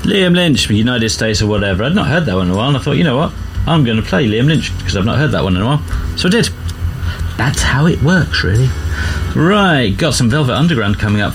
Liam Lynch, United States or whatever. I'd not heard that one in a while, and I thought, you know what? I'm going to play Liam Lynch because I've not heard that one in a while. So I did. That's how it works, really. Right, got some Velvet Underground coming up